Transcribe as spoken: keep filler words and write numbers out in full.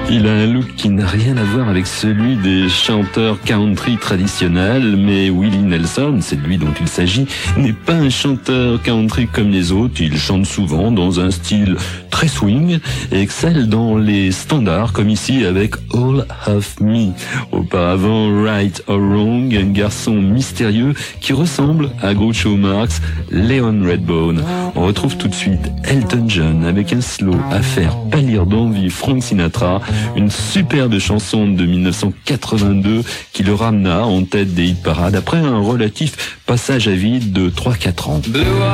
Il a un look qui n'a rien à voir avec celui des chanteurs country traditionnels, mais Willie Nelson, c'est de lui dont il s'agit, n'est pas un chanteur country comme les autres. Il chante souvent dans un style très swing et excelle dans les standards, comme ici avec All of Me. Auparavant, Right or Wrong, un garçon mystérieux qui ressemble à Groucho Marx, Leon Redbone. On retrouve tout de suite Elton John avec un slow à faire pâlir d'envie Frank Sinatra, une superbe chanson de mille neuf cent quatre-vingt-deux qui le ramena en tête des hit parades après un relatif passage à vide de trois à quatre ans.